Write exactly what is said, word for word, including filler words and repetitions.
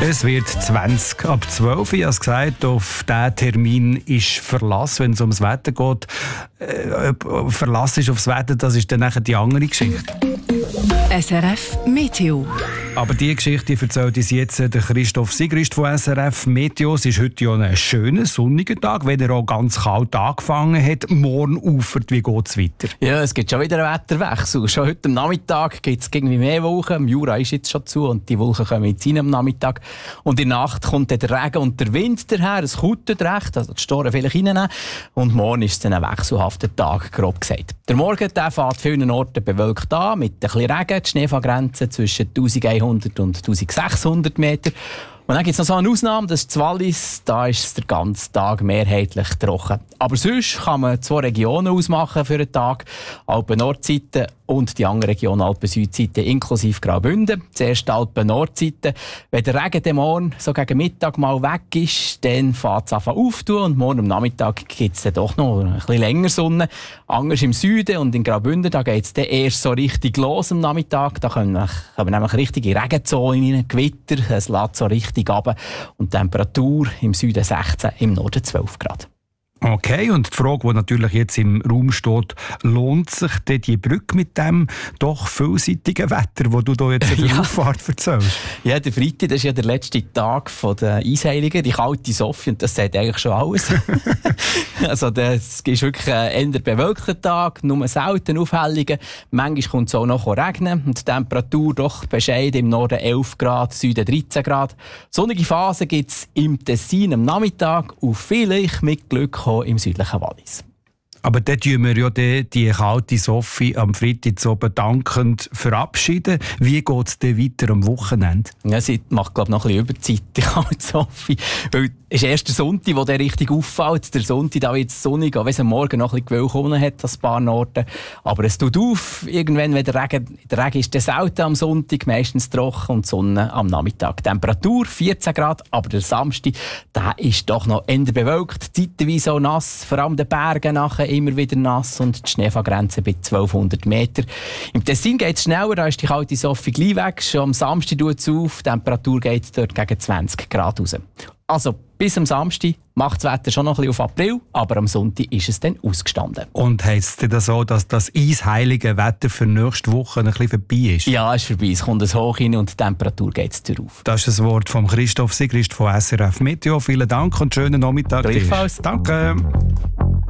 Es wird zwanzig ab zwölf. Ich habe es gesagt, auf diesen Termin ist Verlass, wenn es ums Wetter geht. Äh, Verlass ist aufs Wetter, das ist dann nachher die andere Geschichte. S R F Meteo. Aber diese Geschichte erzählt uns jetzt der Christoph Sigrist von S R F Meteo. Es ist heute ja ein schöner, sonniger Tag, wenn er auch ganz kalt angefangen hat. Morgen ufert, wie geht es weiter? Ja, es gibt schon wieder einen Wetterwechsel. Schon heute am Nachmittag gibt es irgendwie mehr Wolken. Im Jura ist jetzt schon zu und die Wolken kommen jetzt rein am Nachmittag. Und in der Nacht kommt dann der Regen und der Wind daher. Es kutet recht, also die Storen vielleicht reinnehmen. Und morgen ist es dann ein wechselhafter Tag, grob gesagt. Der Morgen der fängt an vielen Orten bewölkt an, mit ein bisschen Regen. Die Schneefallgrenze zwischen eintausendeinhundert und eintausendsechshundert Meter. Und dann gibt es noch so eine Ausnahme, das ist Wallis. Da ist es den ganzen Tag mehrheitlich trocken. Aber sonst kann man zwei Regionen ausmachen für einen Tag. Alpen-Nordseite und die andere Region Alpen-Südseite inklusive Graubünden. Zuerst Alpen-Nordseite. Wenn der Regen dann morgen so gegen Mittag mal weg ist, dann fängt es an aufzutun und morgen am Nachmittag gibt es dann doch noch ein bisschen länger Sonne. Anders im Süden und in Graubünden, da geht es dann erst so richtig los am Nachmittag. Da kommen, kommen nämlich richtige Regenzonen rein, Gewitter, es lässt so richtig runter. Und die Temperatur im Süden sechzehn, im Norden zwölf Grad. Okay, und die Frage, die natürlich jetzt im Raum steht, lohnt sich denn die Brücke mit dem doch vielseitigen Wetter, das du hier jetzt für die Ja. Auffahrt erzählst? Ja, der Freitag, das ist ja der letzte Tag der Eisheiligen, die kalte Sophie, und das sagt eigentlich schon alles. Also das ist wirklich ein eher bewölkter Tag, nur selten Aufhellungen. Manchmal kommt es auch noch regnen und die Temperatur doch bescheiden, im Norden elf Grad, Süden dreizehn Grad. Sonnige Phasen gibt es im Tessin am Nachmittag und vielleicht mit Glück im südlichen Wallis. Aber dann tun wir ja die, die kalte Sophie am Freitag so bedankend verabschieden. Wie geht es denn weiter am Wochenende? Ja, sie macht, glaube ich, noch ein bisschen Überzeit, die kalte Sophie. Weil es ist erst der Sonntag, der richtig auffällt. Der Sonntag, da wird es sonnig, auch wenn es am Morgen noch ein bisschen Gewölk hat, an ein paar Orten. Aber es tut auf, irgendwann, wenn der Regen, der Regen ist der selten am Sonntag, meistens trocken und die Sonne am Nachmittag. Temperatur vierzehn Grad, aber der Samstag, der ist doch noch eher bewölkt, zeitweise auch nass, vor allem die Berge nachher immer wieder nass und die Schneefallgrenze bei zwölfhundert Meter. Im Tessin geht es schneller, da ist die kalte Sophie gleich weg. Schon am Samstag tut es auf, die Temperatur geht dort gegen zwanzig Grad raus. Also bis am Samstag macht das Wetter schon noch ein bisschen auf April, aber am Sonntag ist es dann ausgestanden. Und heisst es denn so, dass das eisheilige Wetter für nächste Woche ein bisschen vorbei ist? Ja, es ist vorbei. Es kommt ein Hoch rein und die Temperatur geht es auf. Das ist das Wort von Christoph Sigrist von S R F Meteo. Vielen Dank und schönen Nachmittag. Gleichfalls. Danke.